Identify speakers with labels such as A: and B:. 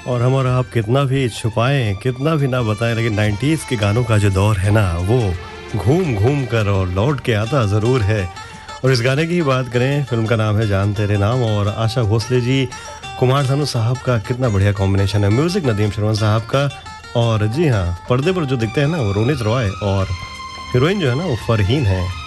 A: और हम और आप कितना भी छुपाएं, कितना भी ना बताएं, लेकिन 90s के गानों का जो दौर है ना, वो घूम घूम कर और लौट के आता ज़रूर है। और इस गाने की ही बात करें, फिल्म का नाम है जान तेरे नाम, और आशा भोसले जी, कुमार सानू साहब का कितना बढ़िया कॉम्बिनेशन है। म्यूज़िक नदीम श्रवण साहब का। और जी हाँ, पर्दे पर जो दिखते हैं ना, वो रोनित रॉय, और हीरोइन जो है ना, वो फरहीन है।